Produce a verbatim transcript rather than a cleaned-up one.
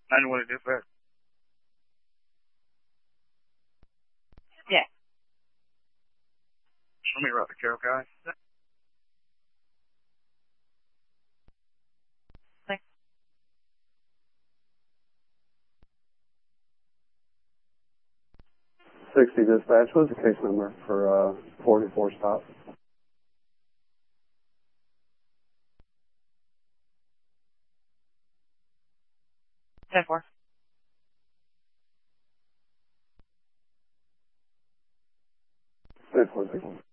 ninety-one to dispatch. Yeah. Let me route the Carroll guy. Thanks. sixty dispatch. What's the case number for uh, forty-four stop? ten four. ten four.